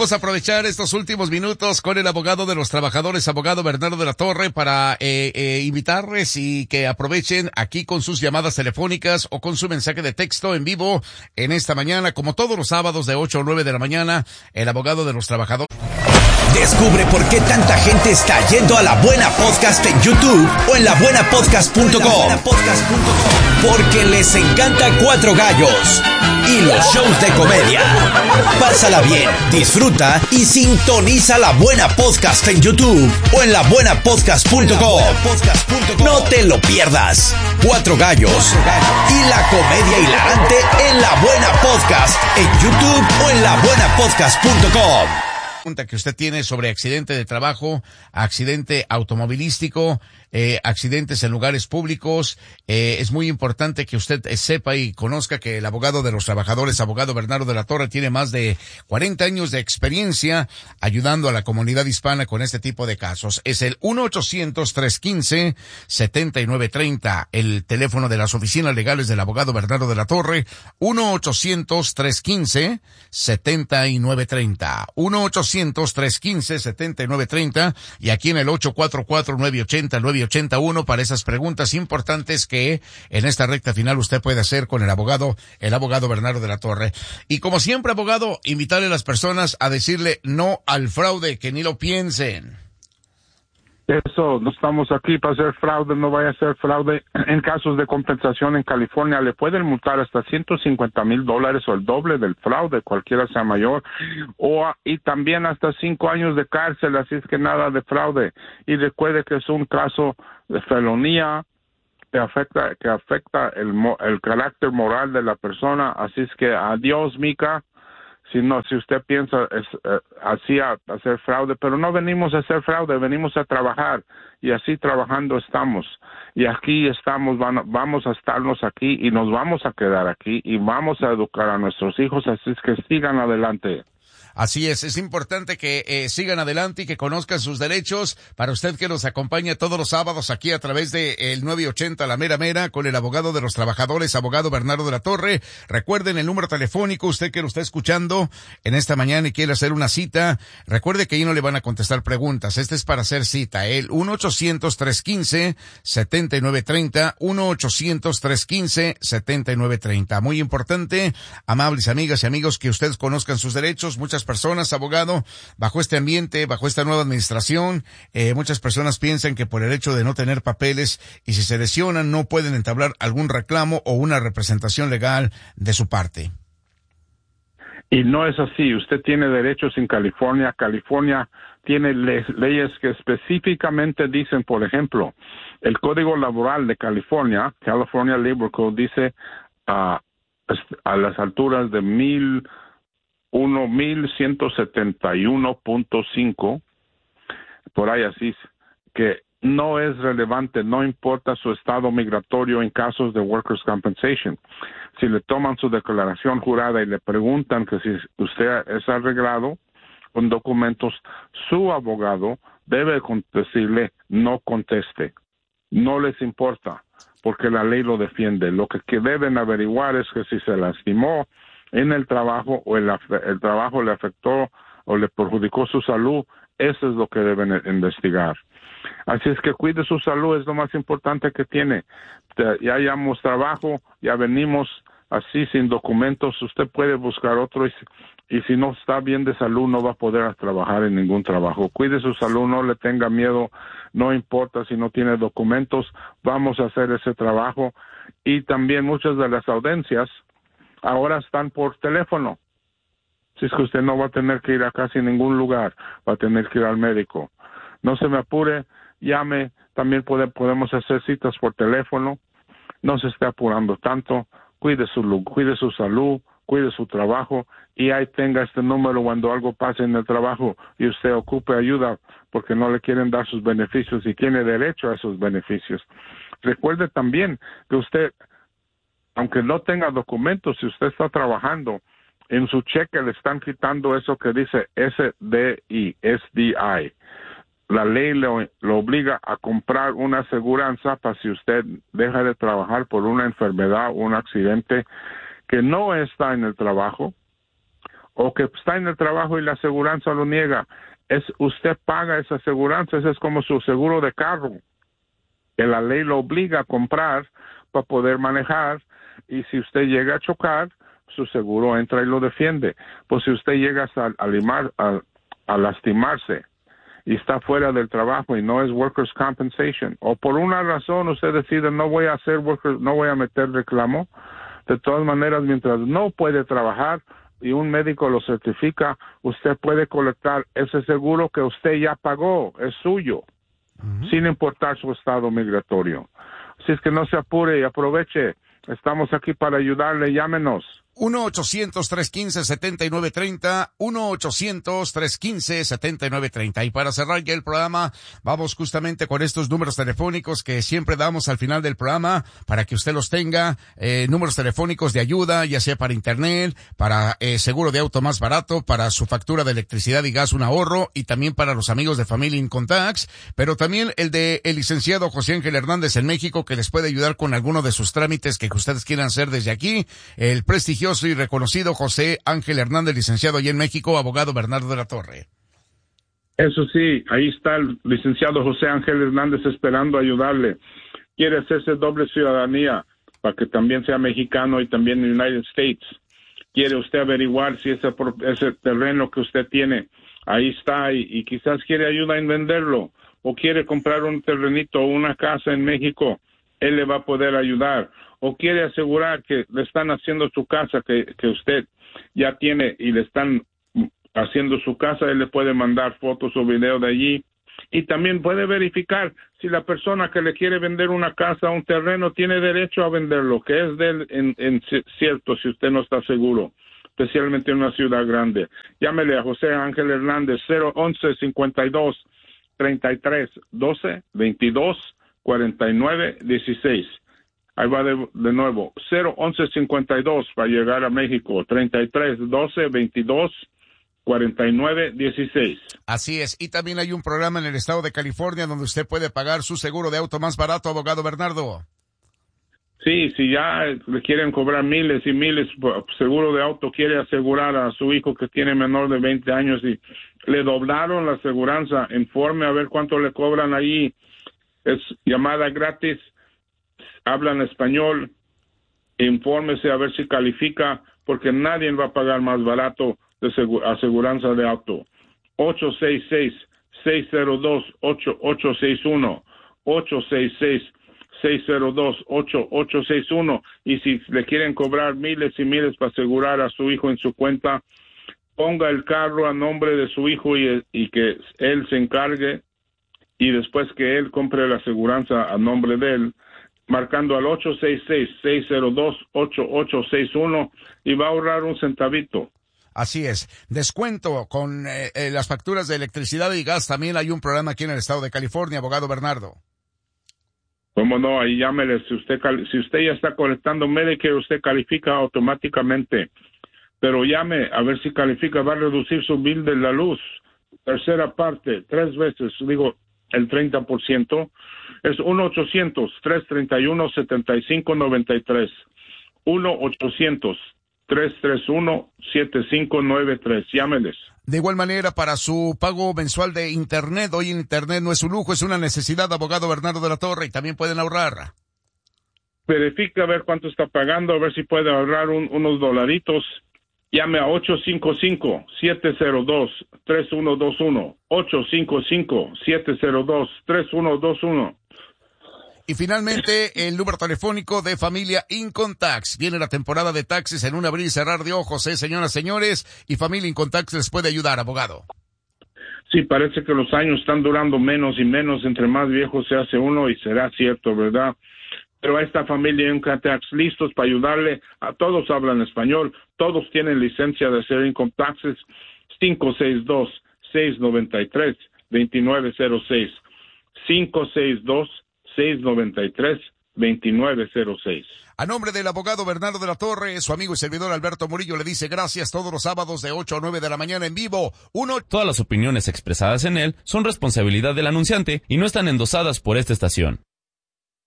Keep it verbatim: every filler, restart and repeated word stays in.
Vamos a aprovechar estos últimos minutos con el abogado de los trabajadores, abogado Bernardo de la Torre, para eh, eh, invitarles y que aprovechen aquí con sus llamadas telefónicas o con su mensaje de texto en vivo en esta mañana, como todos los sábados de ocho a nueve de la mañana, el abogado de los trabajadores. Descubre por qué tanta gente está yendo a La Buena Podcast en YouTube o en la buena podcast punto com. Porque les encanta Cuatro Gallos y los shows de comedia. Pásala bien, disfruta y sintoniza La Buena Podcast en YouTube o en la buena podcast punto com. No te lo pierdas. Cuatro Gallos y la comedia hilarante en La Buena Podcast en YouTube o en la buena podcast punto com. Pregunta que usted tiene sobre accidente de trabajo, accidente automovilístico, eh, accidentes en lugares públicos, eh, es muy importante que usted sepa y conozca que el abogado de los trabajadores, abogado Bernardo de la Torre, tiene más de cuarenta años de experiencia ayudando a la comunidad hispana con este tipo de casos. Es el uno ochocientos, trescientos quince, setenta y nueve treinta, el teléfono de las oficinas legales del abogado Bernardo de la Torre, uno ochocientos, trescientos quince, setenta y nueve treinta, uno ochocientos, trescientos quince, setenta y nueve treinta, y aquí en el ocho cuatro cuatro, nueve ocho cero, nueve ocho uno para esas preguntas importantes que en esta recta final usted puede hacer con el abogado, el abogado Bernardo de la Torre. Y como siempre, abogado, invitarle a las personas a decirle no al fraude, que ni lo piensen. Eso, no estamos aquí para hacer fraude, no vaya a ser fraude. En casos de compensación en California le pueden multar hasta ciento cincuenta mil dólares o el doble del fraude, cualquiera sea mayor, o y también hasta cinco años de cárcel, así es que nada de fraude. Y recuerde que es un caso de felonía que afecta que afecta el, el carácter moral de la persona, así es que adiós, mica. Si no, si usted piensa es, eh, así a, a hacer fraude, pero no venimos a hacer fraude, venimos a trabajar y así trabajando estamos. Y aquí estamos, van, vamos a estarnos aquí y nos vamos a quedar aquí y vamos a educar a nuestros hijos, así es que sigan adelante. Así es, es importante que eh, sigan adelante y que conozcan sus derechos. Para usted que nos acompaña todos los sábados aquí a través de el nueve ochenta La Mera Mera con el abogado de los trabajadores, abogado Bernardo de la Torre. Recuerden el número telefónico, usted que lo está escuchando en esta mañana y quiere hacer una cita. Recuerde que ahí no le van a contestar preguntas, este es para hacer cita. El uno ochocientos, trescientos quince, setenta y nueve treinta, uno ochocientos, trescientos quince, setenta y nueve treinta. Muy importante, amables amigas y amigos, que ustedes conozcan sus derechos. Muchas personas, abogado, bajo este ambiente, bajo esta nueva administración, eh, muchas personas piensan que por el hecho de no tener papeles y si se lesionan no pueden entablar algún reclamo o una representación legal de su parte. Y no es así, usted tiene derechos en California, California tiene le- leyes que específicamente dicen, por ejemplo, el Código Laboral de California, California Labor Code, dice uh, a las alturas de mil uno mil ciento setenta y uno punto cinco, por ahí así, que no es relevante, no importa su estado migratorio en casos de workers' compensation. Si le toman su declaración jurada y le preguntan que si usted es arreglado con documentos, su abogado debe decirle no conteste. No les importa, porque la ley lo defiende. Lo que, que deben averiguar es que si se lastimó en el trabajo o el, el trabajo le afectó o le perjudicó su salud, eso es lo que deben investigar. Así es que cuide su salud, es lo más importante que tiene. Ya hayamos trabajo, ya venimos así sin documentos, usted puede buscar otro y, y si no está bien de salud no va a poder trabajar en ningún trabajo. Cuide su salud, no le tenga miedo, no importa si no tiene documentos, vamos a hacer ese trabajo. Y también muchas de las audiencias ahora están por teléfono. Si es que usted no va a tener que ir a casi ningún lugar, va a tener que ir al médico. No se me apure, llame, también puede, podemos hacer citas por teléfono. No se esté apurando tanto, cuide su, cuide su salud, cuide su trabajo y ahí tenga este número cuando algo pase en el trabajo y usted ocupe ayuda porque no le quieren dar sus beneficios y tiene derecho a esos beneficios. Recuerde también que usted, aunque no tenga documentos, si usted está trabajando, en su cheque le están quitando eso que dice S D I, S D I. La ley lo, lo obliga a comprar una aseguranza para si usted deja de trabajar por una enfermedad o un accidente que no está en el trabajo, o que está en el trabajo y la aseguranza lo niega, es usted paga esa aseguranza, ese es como su seguro de carro, que la ley lo obliga a comprar para poder manejar, y si usted llega a chocar, su seguro entra y lo defiende. Pues si usted llega a, a, limar, a, a lastimarse y está fuera del trabajo y no es workers' compensation, o por una razón usted decide no voy a hacer workers, no voy a meter reclamo, de todas maneras, mientras no puede trabajar y un médico lo certifica, usted puede colectar ese seguro que usted ya pagó, es suyo, uh-huh, sin importar su estado migratorio. Así es que no se apure y aproveche. Estamos aquí para ayudarle, llámenos. uno ochocientos, trescientos quince, setenta y nueve treinta, uno ochocientos, trescientos quince, setenta y nueve treinta. Y para cerrar ya el programa, vamos justamente con estos números telefónicos que siempre damos al final del programa para que usted los tenga, eh, números telefónicos de ayuda, ya sea para internet, para eh, seguro de auto más barato, para su factura de electricidad y gas un ahorro, y también para los amigos de Familia Income Tax, pero también el de el licenciado José Ángel Hernández en México, que les puede ayudar con alguno de sus trámites que ustedes quieran hacer desde aquí. El prestigioso y reconocido José Ángel Hernández, licenciado allí en México, abogado Bernardo de la Torre. Eso sí, ahí está el licenciado José Ángel Hernández esperando ayudarle. Quiere hacerse doble ciudadanía para que también sea mexicano y también en United States. Quiere usted averiguar si ese, ese terreno que usted tiene, ahí está, y, y quizás quiere ayuda en venderlo, o quiere comprar un terrenito o una casa en México, él le va a poder ayudar. O quiere asegurar que le están haciendo su casa, que, que usted ya tiene, y le están haciendo su casa, él le puede mandar fotos o videos de allí. Y también puede verificar si la persona que le quiere vender una casa o un terreno tiene derecho a venderlo, que es de él en, en cierto, si usted no está seguro, especialmente en una ciudad grande. Llámele a José Ángel Hernández, cero once, cincuenta y dos, treinta y tres, doce, veintidós, cuarenta y nueve, dieciséis. Ahí va de, de nuevo, cero once cincuenta y dos para llegar a México, treinta y tres, doce, veintidós, cuarenta y nueve, dieciséis. Así es, y también hay un programa en el estado de California donde usted puede pagar su seguro de auto más barato, abogado Bernardo. Sí, si ya le quieren cobrar miles y miles, seguro de auto, quiere asegurar a su hijo que tiene menor de veinte años y le doblaron la aseguranza, informe a ver cuánto le cobran ahí, es llamada gratis. Hablan español, infórmese a ver si califica, porque nadie va a pagar más barato de aseguranza de auto. ocho seis seis, seis cero dos, ocho ocho seis uno, ocho seis seis, seis cero dos, ocho ocho seis uno, y si le quieren cobrar miles y miles para asegurar a su hijo en su cuenta, ponga el carro a nombre de su hijo y, y que él se encargue, y después que él compre la aseguranza a nombre de él, marcando al ocho seis seis, seis cero dos, ocho ocho seis uno, y va a ahorrar un centavito. Así es. Descuento con eh, eh, las facturas de electricidad y gas. También hay un programa aquí en el estado de California, abogado Bernardo. ¿Cómo no? Ahí llámele. Si usted, si usted ya está colectando Medicare, usted califica automáticamente. Pero llame a ver si califica. Va a reducir su bill de la luz. Tercera parte, tres veces, digo, el treinta por ciento. Es uno ochocientos, trescientos treinta y uno, setenta y cinco noventa y tres. uno ochocientos, trescientos treinta y uno, setenta y cinco noventa y tres. Llámeles. De igual manera, para su pago mensual de Internet, hoy en Internet no es un lujo, es una necesidad, abogado Bernardo de la Torre, y también pueden ahorrar. Verifica a ver cuánto está pagando, a ver si puede ahorrar un, unos dolaritos. Llame a ocho cinco cinco, siete cero dos, tres uno dos uno. ocho cinco cinco, siete cero dos, tres uno dos uno. Y finalmente, el número telefónico de Familia Income Tax. Viene la temporada de taxes en un abrir y cerrar de ojos, ¿eh, señoras, señores? Y Familia Income Tax les puede ayudar, abogado. Sí, parece que los años están durando menos y menos, entre más viejo se hace uno, y será cierto, ¿verdad? Pero a esta Familia Income Tax listos para ayudarle. A todos hablan español, todos tienen licencia de hacer Income Taxes. cinco seis dos, seis nueve tres, dos nueve cero seis. cinco seis dos, seis nueve tres, dos nueve cero seis. A nombre del abogado Bernardo de la Torre, su amigo y servidor Alberto Murillo le dice gracias todos los sábados de ocho a nueve de la mañana en vivo. Uno... Todas las opiniones expresadas en él son responsabilidad del anunciante y no están endosadas por esta estación.